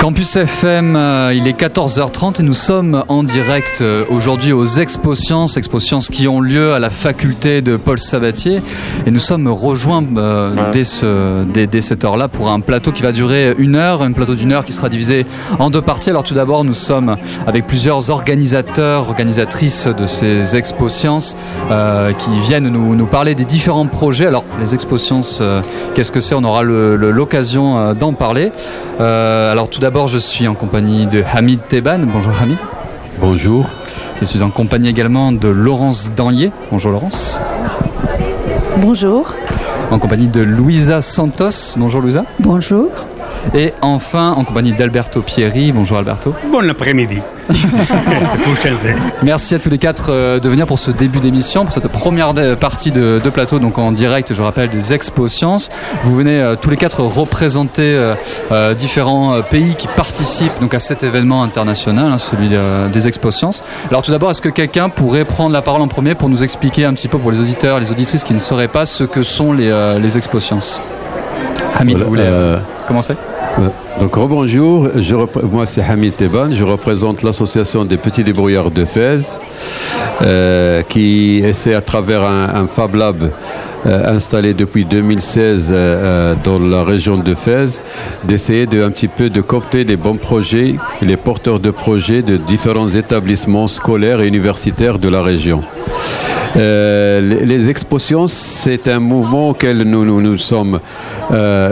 Campus FM, il est 14h30 et nous sommes en direct aujourd'hui aux Expo-Sciences qui ont lieu à la faculté de Paul Sabatier. Et nous sommes rejoints dès cette heure-là pour un plateau qui va durer une heure, un plateau d'une heure qui sera divisé en deux parties. Alors tout d'abord, nous sommes avec plusieurs organisatrices de ces Expo-Sciences qui viennent nous parler des différents projets. Alors les Expo-Sciences, qu'est-ce que c'est ? On aura l'occasion d'en parler. Alors tout d'abord, je suis en compagnie de Hamid Teban. Bonjour Hamid. Bonjour. Je suis en compagnie également de Laurence Danlier. Bonjour Laurence. Bonjour. En compagnie de Louisa Santos. Bonjour Louisa. Bonjour. Et enfin, en compagnie d'Alberto Pieri. Bonjour Alberto. Bon après-midi. Merci à tous les quatre de venir pour ce début d'émission, pour cette première partie de plateau, donc en direct, je rappelle, des Expo-Sciences. Vous venez tous les quatre représenter différents pays qui participent donc à cet événement international, celui des Expo-Sciences. Alors tout d'abord, est-ce que quelqu'un pourrait prendre la parole en premier pour nous expliquer un petit peu, pour les auditeurs, les auditrices qui ne sauraient pas, ce que sont les Expo-Sciences ? Hamid, vous voulez commencer ? Donc rebonjour, moi c'est Hamid Teban, je représente l'association des petits débrouillards de Fès qui essaie à travers un Fab Lab installé depuis 2016 dans la région de Fès d'essayer un petit peu de coopter les bons projets, les porteurs de projets de différents établissements scolaires et universitaires de la région. Les Expo-Sciences, c'est un mouvement auquel nous sommes